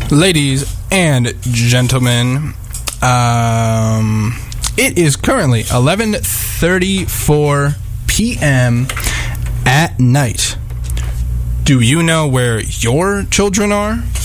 Ladies and gentlemen, it is currently 11:34 p.m. at night. Do you know where your children are?